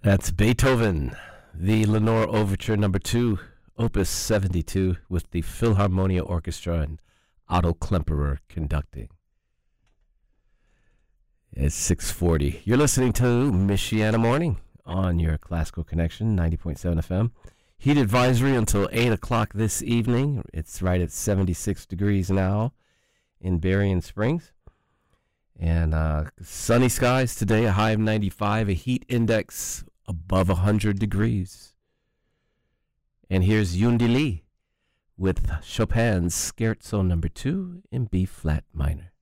That's Beethoven, the Lenore Overture Number 2, Opus 72, with the Philharmonia Orchestra and Otto Klemperer conducting. It's 6:40. You're listening to Michiana Morning on your Classical Connection, 90.7 FM. Heat advisory until 8 o'clock this evening. It's right at 76 degrees now in Berrien Springs. And sunny skies today, a high of 95, a heat index above 100 degrees. And here's Yundi Lee with Chopin's Scherzo Number 2 in B flat minor.